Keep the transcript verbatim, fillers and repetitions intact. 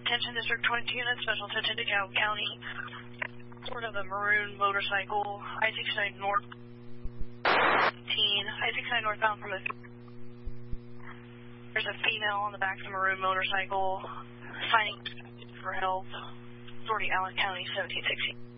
Attention District twenty-two units, special attention to DeKalb County. Sort of a maroon motorcycle, I sixty-nine north. I sixty-nine northbound from the. There's a female on the back of the maroon motorcycle, signing for help. Authority Allen County, seventeen sixteen.